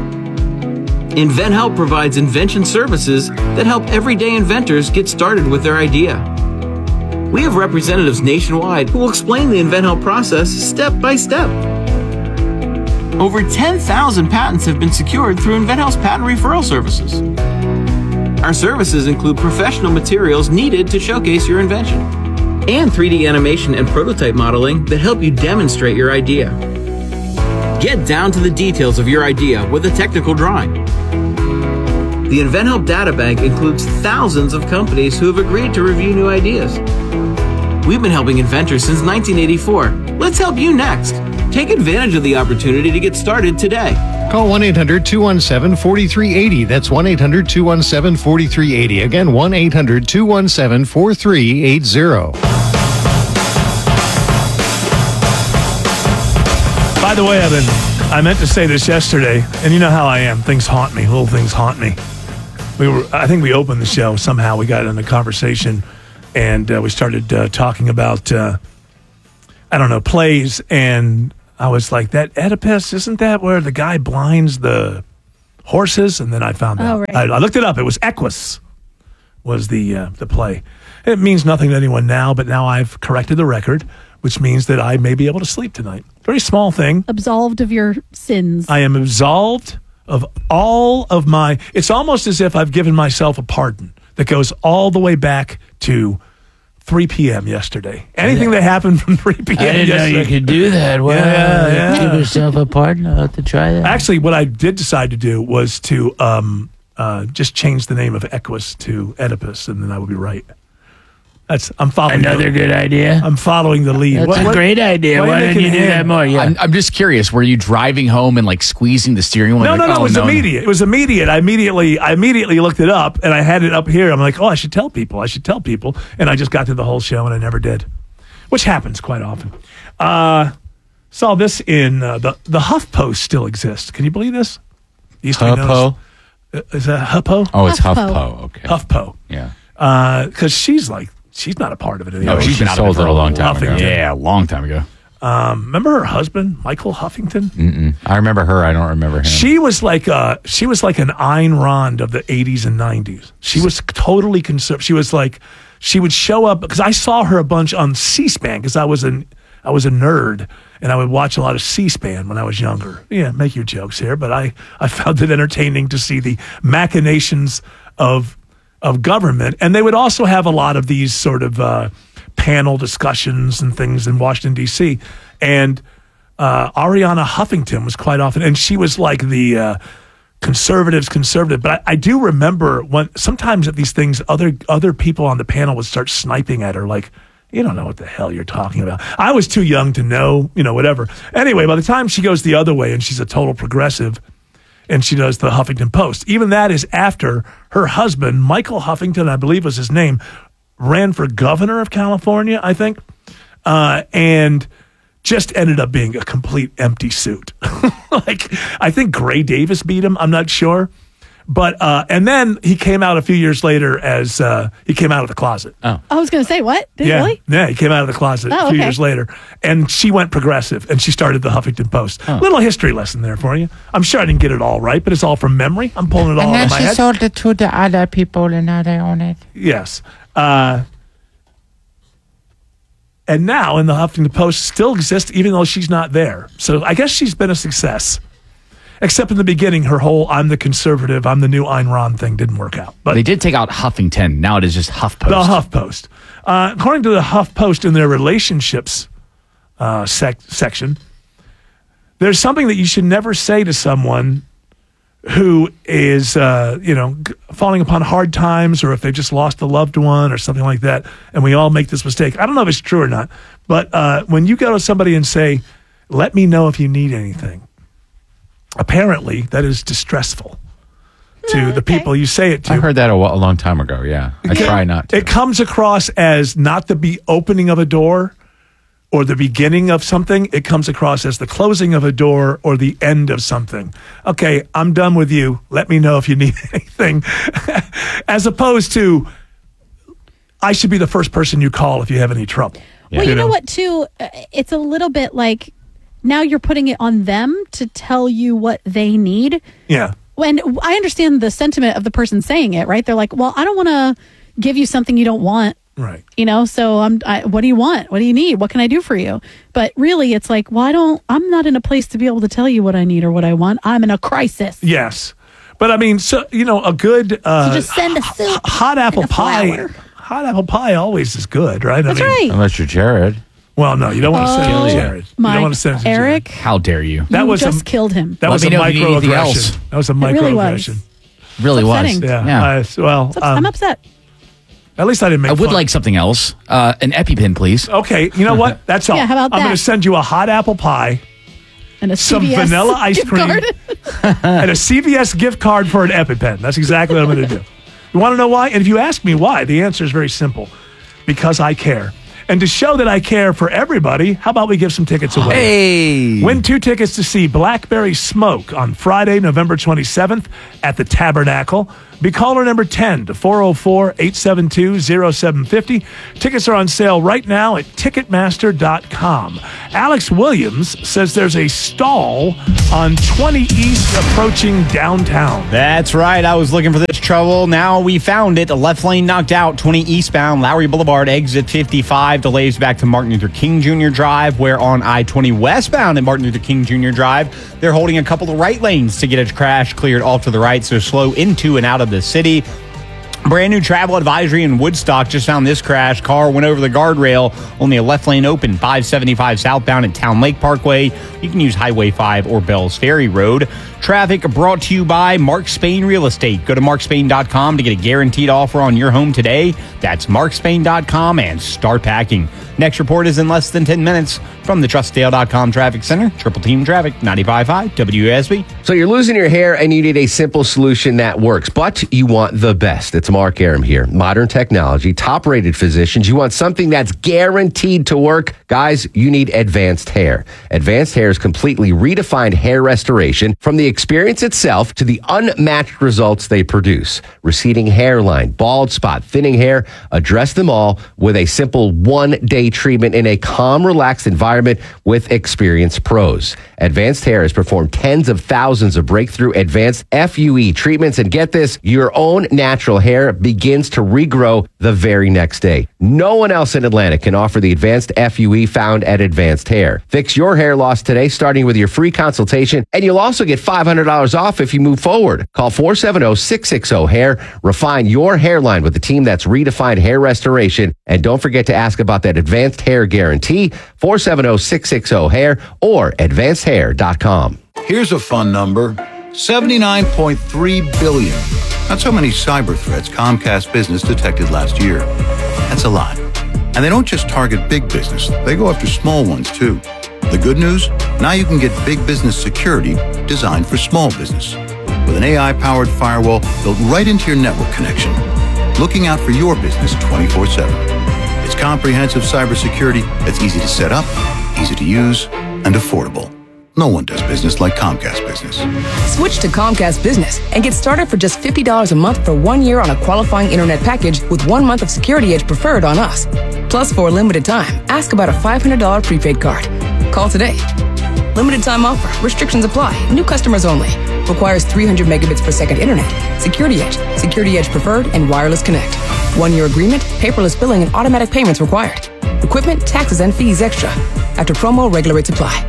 InventHelp provides invention services that help everyday inventors get started with their idea. We have representatives nationwide who will explain the InventHelp process step by step. Over ten thousand patents have been secured through InventHelp's patent referral services. Our services include professional materials needed to showcase your invention and three D animation and prototype modeling that help you demonstrate your idea. Get down to the details of your idea with a technical drawing. The InventHelp Data Bank includes thousands of companies who have agreed to review new ideas. We've been helping inventors since nineteen eighty-four. Let's help you next. Take advantage of the opportunity to get started today. Call one eight hundred two one seven four three eight zero. That's one eight hundred two one seven four three eight zero. Again, one eight hundred two one seven four three eight zero. By the way, Evan, I meant to say this yesterday, and you know how I am. Things haunt me. Little things haunt me. We were, I think we opened the show. Somehow we got in a conversation, and uh, we started uh, talking about, uh, I don't know, plays, and I was like, that Oedipus, isn't that where the guy blinds the horses? And then I found out. Oh, right. I, I looked it up. It was Equus was the uh, the play. It means nothing to anyone now, but now I've corrected the record, which means that I may be able to sleep tonight. Very small thing. Absolved of your sins. I am absolved of all of my... It's almost as if I've given myself a pardon that goes all the way back to three p.m. yesterday. Anything that happened from three p.m. I didn't yesterday. know you could do that. Wow. Yeah, yeah. Give yourself a pardon. I'll have to try that. Actually, what I did decide to do was to um, uh, just change the name of Equus to Oedipus, and then I would be right. That's I'm following Another the, good idea. I'm following the lead. That's What- a what- great idea. why Why are you didn't you making do that hand? more? Yeah. I'm, I'm just curious. Were you driving home and like squeezing the steering wheel? No, like, no, no. oh, It was no, immediate. It was immediate. I immediately, I immediately looked it up, and I had it up here. I'm like, oh, I should tell people. I should tell people. And I just got through the whole show, and I never did, which happens quite often. Uh, saw this in uh, the the HuffPost still exists. Can you believe this? Used to be known HuffPo? as- uh, Is that HuffPo? Oh, it's HuffPo. HuffPo. Okay. HuffPo. Yeah. Because she's like, she's not a part of it anymore. No, she's been out of it for a long time ago. Huffington. Yeah, a long time ago. Um, remember her husband, Michael Huffington? Mm-mm. I remember her. I don't remember him. She was like uh she was like an Ayn Rand of the eighties and nineties. She was totally conservative. She was like, she would show up because I saw her a bunch on C-SPAN because I was an I was a nerd and I would watch a lot of C-SPAN when I was younger. Yeah, make your jokes here, but I I found it entertaining to see the machinations of of government, and they would also have a lot of these sort of uh, panel discussions and things in Washington D C And uh, Ariana Huffington was quite often, and she was like the uh, conservatives conservative. But I, I do remember when sometimes at these things, other other people on the panel would start sniping at her, like, you don't know what the hell you're talking about. I was too young to know, you know, whatever. Anyway, by the time she goes the other way and she's a total progressive, and she does the Huffington Post. Even that is after her husband, Michael Huffington, I believe was his name, ran for governor of California, I think, uh, and just ended up being a complete empty suit. Like, I think Gray Davis beat him. I'm not sure. But, uh, and then he came out a few years later as, uh, he came out of the closet. Oh. I was going to say, what? Did yeah. he really? Yeah, he came out of the closet Oh, a few okay. years later. And she went progressive, and she started the Huffington Post. Oh. Little history lesson there for you. I'm sure I didn't get it all right, but it's all from memory. I'm pulling it all And out then of my she head. sold it to the other people, and now they own it. Yes. Uh, and now in the Huffington Post still exists, even though she's not there. So I guess she's been a success. Except in the beginning, her whole "I'm the conservative, I'm the new Ayn Rand" thing didn't work out. But they did take out Huffington. Now it is just HuffPost. the HuffPost. Uh, according to the HuffPost in their relationships uh, sec- section, there's something that you should never say to someone who is, uh, you know, g- falling upon hard times, or if they just lost a loved one or something like that. And we all make this mistake. I don't know if it's true or not, but uh, when you go to somebody and say, "Let me know if you need anything," apparently that is distressful to the people you say it to. I heard that a, wh- a long time ago. Yeah, I Okay. try not to. It comes across as not the be opening of a door or the beginning of something. It comes across as the closing of a door or the end of something. Okay, I'm done with you. Let me know if you need anything. As opposed to, I should be the first person you call if you have any trouble. Well, you know what, too? Uh, It's a little bit like now you're putting it on them to tell you what they need. Yeah. When I understand the sentiment of the person saying it, right? They're like, well, I don't want to give you something you don't want Right. You know, so I'm, I, what do you want? What do you need? What can I do for you? But really, it's like, well, I don't, I'm not in a place to be able to tell you what I need or what I want. I'm in a crisis. Yes. But I mean, so, you know, a good uh, So just send a soup hot apple and a pie. flower. Hot apple pie always is good, right? That's I mean, right. Unless you're Jared. Well, no, you don't want to send Oh, it to Jared. You my- don't want to send it to Eric? Jared. How dare you? That You was just a, killed him. That Let was me a know if you need anything else. microaggression. That was a It really microaggression. was. Really It's was. upsetting. Yeah. Yeah. Uh, well, It's ups- um, I'm upset. at least I didn't make I would fun. like something else. Uh, an EpiPen, please. Okay, you know what? That's all. Yeah, how about I'm that? going to send you a hot apple pie, And a some C V S vanilla ice gift cream, card. and a C V S gift card for an EpiPen. That's exactly what I'm going to do. You want to know why? And if you ask me why, the answer is very simple. Because I care. And to show that I care for everybody, how about we give some tickets away? Hey. Win two tickets to see Blackberry Smoke on Friday, November twenty-seventh at the Tabernacle. Be caller number ten to four oh four, eight seven two, oh seven five oh. Tickets are on sale right now at Ticketmaster dot com. Alex Williams says there's a stall on twenty East approaching downtown. That's right. I was looking for this trouble. Now we found it. The left lane knocked out. twenty eastbound, Lowry Boulevard, exit fifty-five. Delays back to Martin Luther King Junior Drive, where on I twenty westbound at Martin Luther King Junior Drive, they're holding a couple of right lanes to get a crash cleared off to the right, so slow into and out of the city. Brand new travel advisory in Woodstock. Just found this crash. Car went over the guardrail. Only a left lane open. five seventy-five southbound at Town Lake Parkway. You can use Highway five or Bells Ferry Road. Traffic brought to you by Mark Spain Real Estate. Go to mark spain dot com to get a guaranteed offer on your home today. That's mark spain dot com and start packing. Next report is in less than ten minutes from the trust dale dot com Traffic Center. Triple Team Traffic, ninety-five point five W S B. So you're losing your hair and you need a simple solution that works, but you want the best. It's Mark Aram here. Modern technology, top-rated physicians. You want something that's guaranteed to work. Guys, you need Advanced Hair. Advanced Hair's completely redefined hair restoration, from the experience itself to the unmatched results they produce. Receding hairline, bald spot, thinning hair, address them all with a simple one-day treatment in a calm, relaxed environment with experienced pros. Advanced Hair has performed tens of thousands of breakthrough advanced F U E treatments, and get this, your own natural hair begins to regrow the very next day. No one else in Atlanta can offer the advanced F U E found at Advanced Hair. Fix your hair loss today, starting with your free consultation, and you'll also get five hundred dollars off if you move forward. Call four seven zero, six six zero, hair. Refine your hairline with the team that's redefined hair restoration. And don't forget to ask about that Advanced Hair Guarantee, four seven zero, six six zero, hair or advanced hair dot com. Here's a fun number, seventy-nine point three billion. That's how many cyber threats Comcast Business detected last year. That's a lot. And they don't just target big business, they go after small ones too. The good news? Now you can get big business security designed for small business. With an A I-powered firewall built right into your network connection, looking out for your business twenty-four seven. It's comprehensive cybersecurity that's easy to set up, easy to use, and affordable. No one does business like Comcast Business. Switch to Comcast Business and get started for just fifty dollars a month for one year on a qualifying internet package with one month of Security Edge Preferred on us. Plus, for a limited time, ask about a five hundred dollars prepaid card. Call today. Limited time offer. Restrictions apply. New customers only. Requires three hundred megabits per second internet. Security Edge, Security Edge Preferred, and Wireless Connect. One-year agreement, paperless billing, and automatic payments required. Equipment, taxes, and fees extra. After promo, regular rates apply.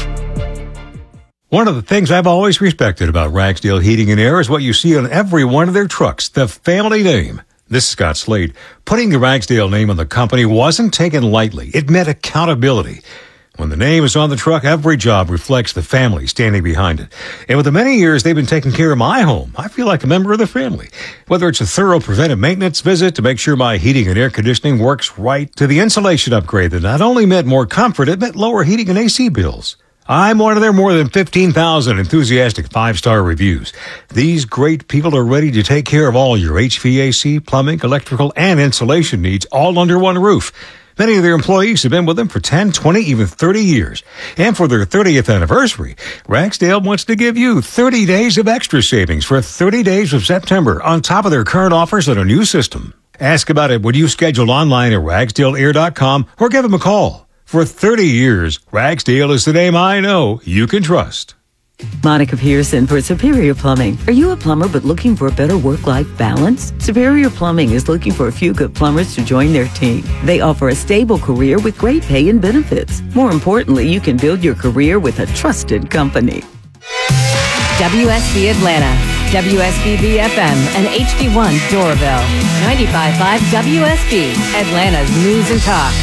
One of the things I've always respected about Ragsdale Heating and Air is what you see on every one of their trucks, the family name. This is Scott Slade. Putting the Ragsdale name on the company wasn't taken lightly. It meant accountability. When the name is on the truck, every job reflects the family standing behind it. And with the many years they've been taking care of my home, I feel like a member of the family. Whether it's a thorough preventive maintenance visit to make sure my heating and air conditioning works right, to the insulation upgrade that not only meant more comfort, it meant lower heating and A C bills. I'm one of their more than fifteen thousand enthusiastic five-star reviews. These great people are ready to take care of all your H V A C, plumbing, electrical, and insulation needs all under one roof. Many of their employees have been with them for ten, twenty, even thirty years. And for their thirtieth anniversary, Ragsdale wants to give you thirty days of extra savings for thirty days of September on top of their current offers on a new system. Ask about it when you schedule online at ragsdale air dot com or give them a call. For thirty years, Ragsdale is the name I know you can trust. Monica Pearson for Superior Plumbing. Are you a plumber but looking for a better work-life balance? Superior Plumbing is looking for a few good plumbers to join their team. They offer a stable career with great pay and benefits. More importantly, you can build your career with a trusted company. W S B Atlanta, W S B B F M, and H D one Doraville. ninety-five point five W S B, Atlanta's news and talk.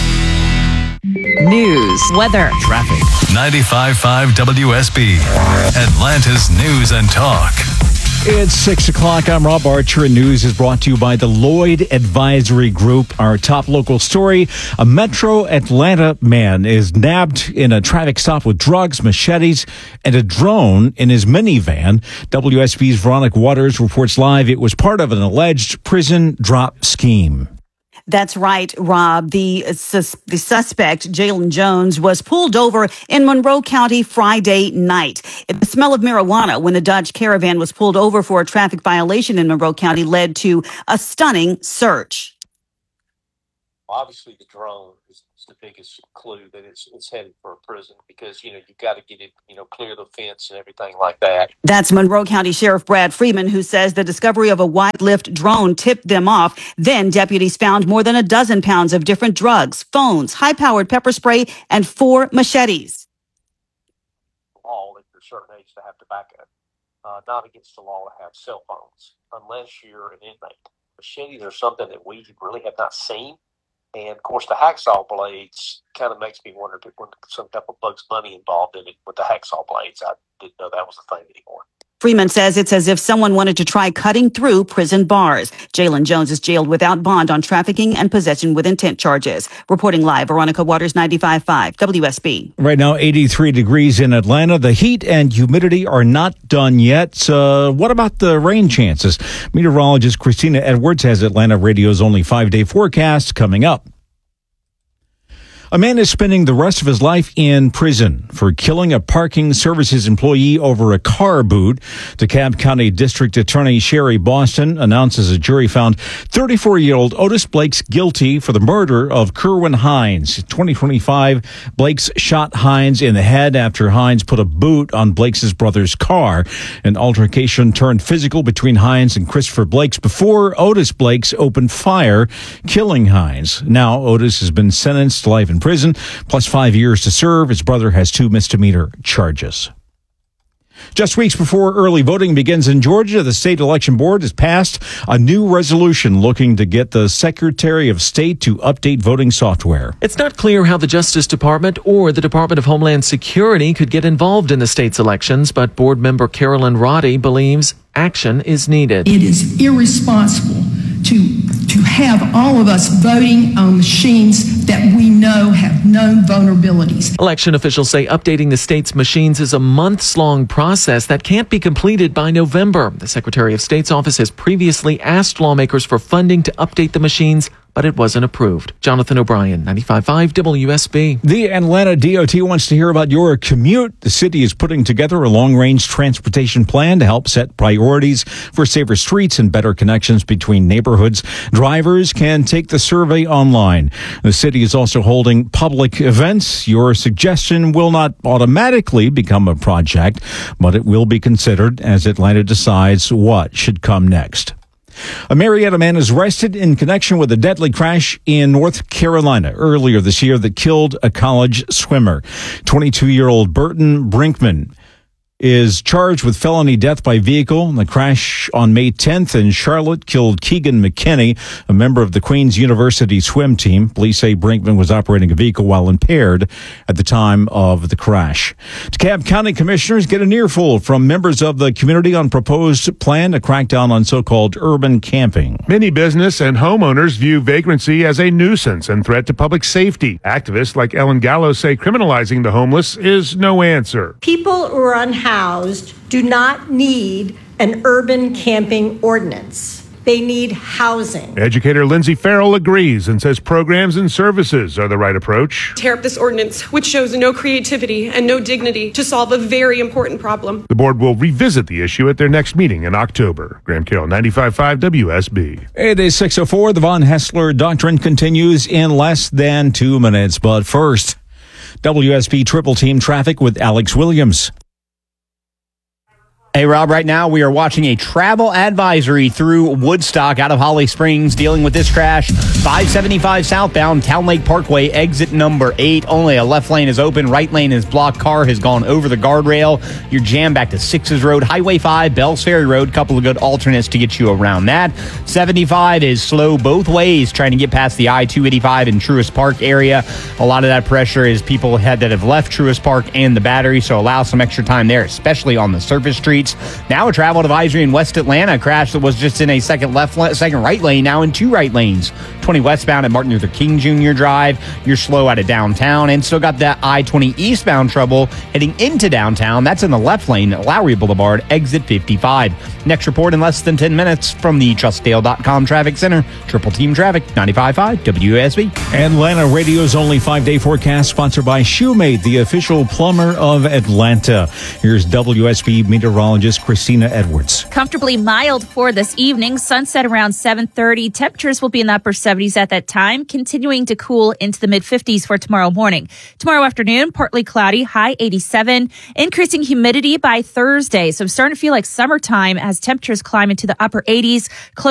News, weather, traffic. ninety-five point five W S B, Atlanta's news and talk. It's six o'clock. I'm Rob Archer, and news is brought to you by the Lloyd Advisory Group. Our top local story, a Metro Atlanta man is nabbed in a traffic stop with drugs, machetes, and a drone in his minivan. W S B's Veronica Waters reports live it was part of an alleged prison drop scheme. That's right, Rob. The, sus- the suspect, Jalen Jones, was pulled over in Monroe County Friday night. The smell of marijuana when the Dodge Caravan was pulled over for a traffic violation in Monroe County led to a stunning search. Obviously, the drone is the biggest clue that it's it's headed for a prison because, you know, you've got to get it, you know, clear the fence and everything like that. That's Monroe County Sheriff Brad Freeman, who says the discovery of a wide-lift drone tipped them off. Then deputies found more than a dozen pounds of different drugs, phones, high-powered pepper spray, and four machetes. Law at a certain age to have tobacco, uh, not against the law to have cell phones unless you're an inmate. Machetes are something that we really have not seen. And, of course, the hacksaw blades kind of makes me wonder if there's some type of Bugs Bunny involved in it with the hacksaw blades. I didn't know that was a thing anymore. Freeman says it's as if someone wanted to try cutting through prison bars. Jalen Jones is jailed without bond on trafficking and possession with intent charges. Reporting live, Veronica Waters, ninety-five point five W S B. Right now, eighty-three degrees in Atlanta. The heat and humidity are not done yet. Uh, what about the rain chances? Meteorologist Christina Edwards has Atlanta Radio's only five-day forecast coming up. A man is spending the rest of his life in prison for killing a parking services employee over a car boot. DeKalb County District Attorney Sherry Boston announces a jury found thirty-four-year-old Otis Blakes guilty for the murder of Kerwin Hines. In twenty twenty-five, Blakes shot Hines in the head after Hines put a boot on Blakes' brother's car. An altercation turned physical between Hines and Christopher Blakes before Otis Blakes opened fire, killing Hines. Now, Otis has been sentenced to life in prison, plus five years to serve. His brother has two misdemeanor charges. Just weeks before early voting begins in Georgia, the state election board has passed a new resolution looking to get the Secretary of State to update voting software. It's not clear how the Justice Department or the Department of Homeland Security could get involved in the state's elections, but board member Carolyn Roddy believes action is needed. It is irresponsible to to have all of us voting on machines that we know have known vulnerabilities. Election officials say updating the state's machines is a months-long process that can't be completed by November. The Secretary of State's office has previously asked lawmakers for funding to update the machines, but it wasn't approved. Jonathan O'Brien, ninety-five point five W S B. The Atlanta D O T wants to hear about your commute. The city is putting together a long-range transportation plan to help set priorities for safer streets and better connections between neighborhoods. Drivers can take the survey online. The city is also holding public events. Your suggestion will not automatically become a project, but it will be considered as Atlanta decides what should come next. A Marietta man is arrested in connection with a deadly crash in North Carolina earlier this year that killed a college swimmer. twenty-two-year-old Burton Brinkman is charged with felony death by vehicle. The crash on May tenth in Charlotte killed Keegan McKinney, a member of the Queen's University swim team. Police say Brinkman was operating a vehicle while impaired at the time of the crash. DeKalb County commissioners get an earful from members of the community on proposed plan to crack down on so-called urban camping. Many business and homeowners view vagrancy as a nuisance and threat to public safety. Activists like Ellen Gallo say criminalizing the homeless is no answer. People who are unhappy housed do not need an urban camping ordinance. They need housing. Educator Lindsay Farrell agrees and says programs and services are the right approach. Tear up this ordinance, which shows no creativity and no dignity to solve a very important problem. The board will revisit the issue at their next meeting in October. Graham Carroll, ninety-five point five W S B. It is six oh four. The Von Hessler Doctrine continues in less than two minutes. But first, W S B Triple Team Traffic with Alex Williams. Hey, Rob, right now we are watching a travel advisory through Woodstock out of Holly Springs dealing with this crash. five seventy-five southbound, Town Lake Parkway, exit number eight. Only a left lane is open. Right lane is blocked. Car has gone over the guardrail. You're jammed back to Sixes Road, Highway five, Bells Ferry Road. Couple of good alternates to get you around that. seventy-five is slow both ways, trying to get past the I two eighty-five in Truist Park area. A lot of that pressure is people had that have left Truist Park and the Battery, so allow some extra time there, especially on the surface streets. Now a travel advisory in West Atlanta. A crash that was just in a second left, la- second right lane, now in two right lanes. twenty westbound at Martin Luther King Junior Drive. You're slow out of downtown, and still got that I twenty eastbound trouble heading into downtown. That's in the left lane at Lowry Boulevard, exit fifty-five. Next report in less than ten minutes from the Trustdale dot com Traffic Center. Triple Team Traffic, ninety-five point five W S B. Atlanta Radio's only five-day forecast, sponsored by Shoemate, the official plumber of Atlanta. Here's W S B meteorologist Christina Edwards. Comfortably mild for this evening. Sunset around seven thirty. Temperatures will be in the upper seventies at that time, continuing to cool into the mid-fifties for tomorrow morning. Tomorrow afternoon, partly cloudy, high eighty-seven. Increasing humidity by Thursday, so I'm starting to feel like summertime as temperatures climb into the upper eighties. Close